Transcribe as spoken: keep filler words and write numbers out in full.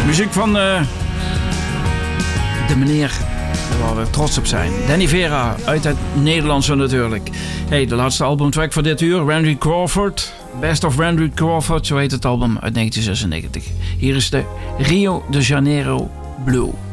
Muziek van uh, de meneer waar we trots op zijn. Danny Vera, uit het Nederlandse natuurlijk. Hey, de laatste albumtrack voor dit uur. Randy Crawford. Best of Randy Crawford, zo heet het album uit negentien zesennegentig. Hier is de Rio de Janeiro Blue.